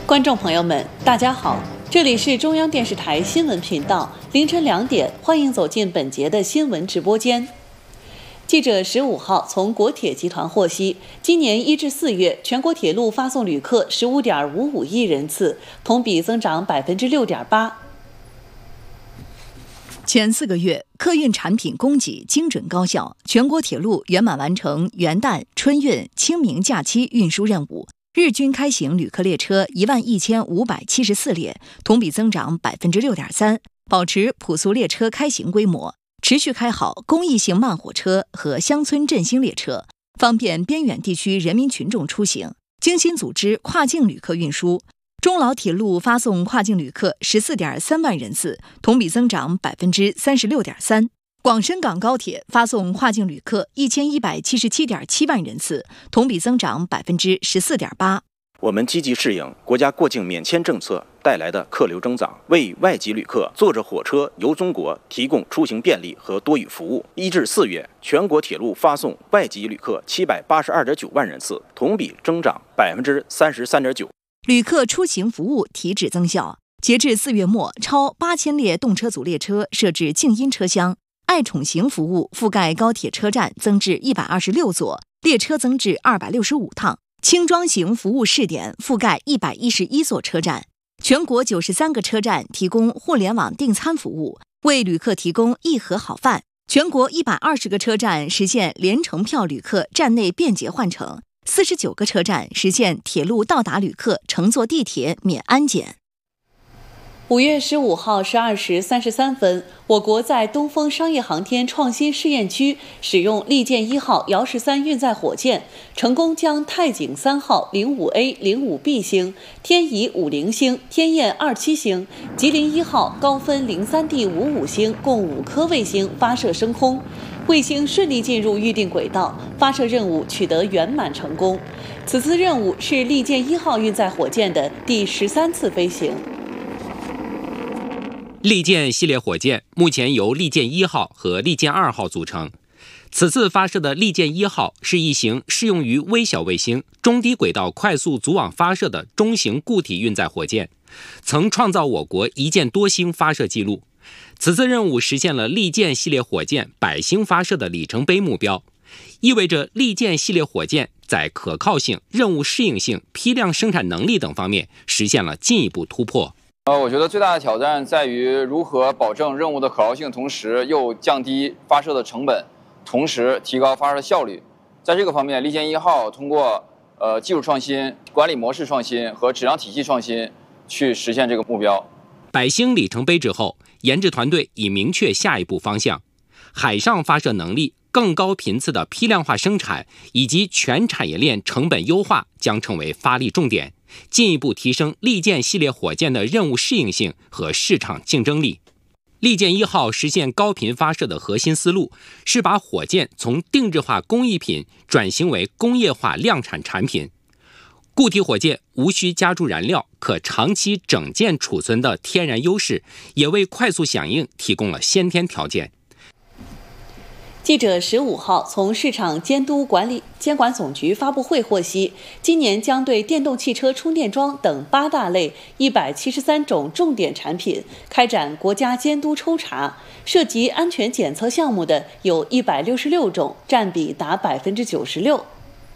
观众朋友们，大家好，这里是中央电视台新闻频道，凌晨2点，欢迎走进本节的新闻直播间。记者15号从国铁集团获悉，今年1至4月，全国铁路发送旅客15.55亿人次，同比增长6.8%。 前4个月，客运产品供给精准高效，全国铁路圆满完成元旦、春运、清明假期运输任务。日均开行旅客列车11574列，同比增长6.3%，保持普速列车开行规模，持续开好公益性慢火车和乡村振兴列车，方便边远地区人民群众出行。精心组织跨境旅客运输，中老铁路发送跨境旅客14.3万人次，同比增长36.3%。广深港高铁发送跨境旅客1177.7万人次，同比增长14.8%。 我们积极适应国家过境免签政策带来的客流增长，为外籍旅客坐着火车游中国提供出行便利和多语服务。1至4月，全国铁路发送外籍旅客782.9万人次，同比增长33.9%。 旅客出行服务提质增效，截至4月末，超8000列动车组列车设置静音车厢。爱宠行服务覆盖高铁车站增至126座，列车增至265趟；轻装行服务试点覆盖111座车站。全国93个车站提供互联网订餐服务，为旅客提供一盒好饭。全国120个车站实现联程票旅客站内便捷换乘，49个车站实现铁路到达旅客乘坐地铁免安检。 5月15号12时33分，我国在东风商业航天创新试验区使用利剑1号遥13运载火箭，成功将太井3号 05A、05B 星、天乙50星、天雁27星、吉林1号高分 03D 55星共5颗卫星发射升空，卫星顺利进入预定轨道，发射任务取得圆满成功。此次任务是利剑1号运载火箭的第13次飞行。 利剑系列火箭目前由利剑1号和利剑2号组成。此次发射的利剑1号是一型适用于微小卫星、中低轨道快速组网发射的中型固体运载火箭，曾创造我国一箭多星发射记录。此次任务实现了利剑系列火箭100星发射的里程碑目标，意味着利剑系列火箭在可靠性、任务适应性、批量生产能力等方面实现了进一步突破。 我觉得最大的挑战在于如何保证任务的可靠性，同时又降低发射的成本，同时提高发射的效率。在这个方面，利剑1号通过技术创新、管理模式创新和质量体系创新去实现这个目标。 100星里程碑之后，研制团队已明确下一步方向，海上发射能力、更高频次的批量化生产以及全产业链成本优化将成为发力重点，进一步提升利剑系列火箭的任务适应性和市场竞争力。利剑1号实现高频发射的核心思路是把火箭从定制化工艺品转型为工业化量产产品。固体火箭无需加注燃料，可长期整件储存的天然优势，也为快速响应提供了先天条件。 记者15号从市场监管总局发布会获悉，今年将对电动汽车充电桩等8大类173种重点产品开展国家监督抽查，涉及安全检测项目的有166种，占比达96%。